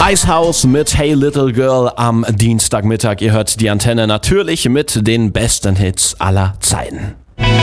Icehouse mit Hey Little Girl am Dienstagmittag. Ihr hört die Antenne natürlich mit den besten Hits aller Zeiten.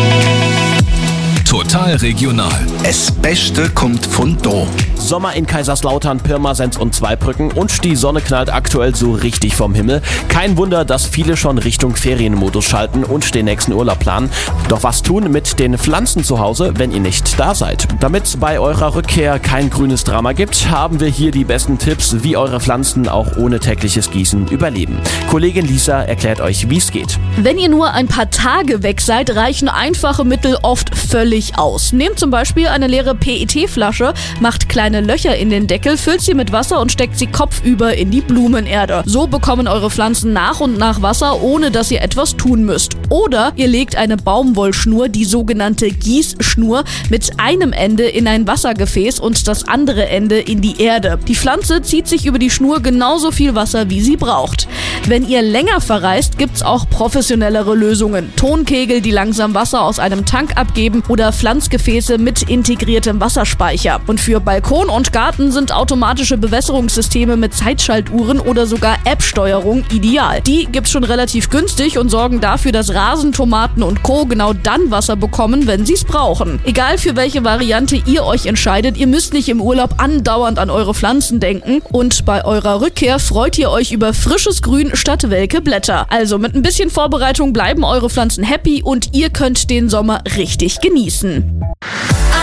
Total regional. Das Beste kommt von da. Sommer in Kaiserslautern, Pirmasens und Zweibrücken und die Sonne knallt aktuell so richtig vom Himmel. Kein Wunder, dass viele schon Richtung Ferienmodus schalten und den nächsten Urlaub planen. Doch was tun mit den Pflanzen zu Hause, wenn ihr nicht da seid? Damit es bei eurer Rückkehr kein grünes Drama gibt, haben wir hier die besten Tipps, wie eure Pflanzen auch ohne tägliches Gießen überleben. Kollegin Lisa erklärt euch, wie es geht. Wenn ihr nur ein paar Tage weg seid, reichen einfache Mittel oft völlig aus. Nehmt zum Beispiel eine leere PET-Flasche, macht kleine Löcher in den Deckel, füllt sie mit Wasser und steckt sie kopfüber in die Blumenerde. So bekommen eure Pflanzen nach und nach Wasser, ohne dass ihr etwas tun müsst. Oder ihr legt eine Baumwollschnur, die sogenannte Gießschnur, mit einem Ende in ein Wassergefäß und das andere Ende in die Erde. Die Pflanze zieht sich über die Schnur genauso viel Wasser, wie sie braucht. Wenn ihr länger verreist, gibt's auch professionellere Lösungen. Tonkegel, die langsam Wasser aus einem Tank abgeben oder Pflanzgefäße mit integriertem Wasserspeicher. Und für Balkon und Garten sind automatische Bewässerungssysteme mit Zeitschaltuhren oder sogar App-Steuerung ideal. Die gibt's schon relativ günstig und sorgen dafür, dass Rasen, Tomaten und Co. genau dann Wasser bekommen, wenn sie's brauchen. Egal für welche Variante ihr euch entscheidet, ihr müsst nicht im Urlaub andauernd an eure Pflanzen denken und bei eurer Rückkehr freut ihr euch über frisches Grün statt welke Blätter. Also mit ein bisschen Vorbereitung bleiben eure Pflanzen happy und ihr könnt den Sommer richtig genießen.